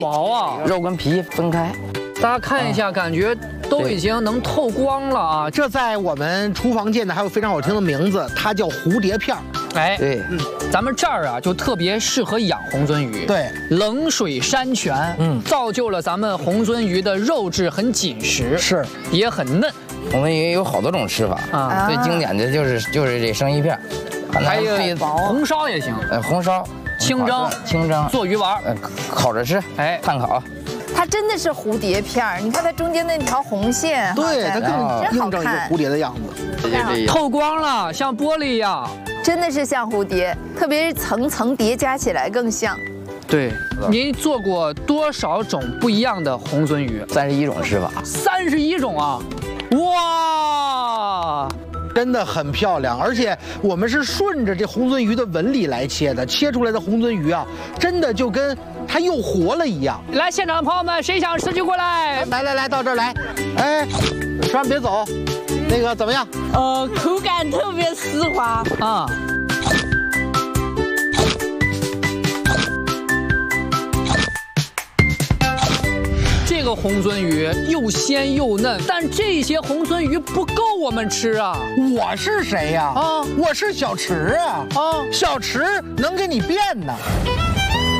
薄啊， 肉跟皮分开。 大家看一下，感觉都已经能透光了啊！ 这在我们厨房见的还有非常好听的名字，它叫蝴蝶片儿。 哎， 对， 咱们这儿啊就特别适合养红鳟鱼。 对， 冷水山泉，造就了咱们红鳟鱼的肉质很紧实， 是也很嫩。 红鳟鱼有好多种吃法啊， 最经典的就是这生鱼片， 还有红烧也行， 红烧、 清蒸、做鱼丸， 烤着吃， 哎， 炭烤。 它真的是蝴蝶片儿，你看它中间那条红线， 对，它更映证一个蝴蝶的样子， 透光了，像玻璃一样， 真的是像蝴蝶，特别是层层叠加起来更像。 对，您做过多少种不一样的红鳟鱼 ？31种吃法。 31种啊！哇！ 真的很漂亮，而且我们是顺着这红鳟鱼的纹理来切的，切出来的红鳟鱼啊，真的就跟它又活了一样。 来，现场的朋友们，谁想吃就过来！ 来，到这儿来。哎，千万别走，那个怎么样？ 口感特别丝滑啊。这个红鳟鱼又鲜又嫩，但这些红鳟鱼不够我们吃啊！ 我是谁呀？啊，我是小池啊！啊，小池能给你变呢。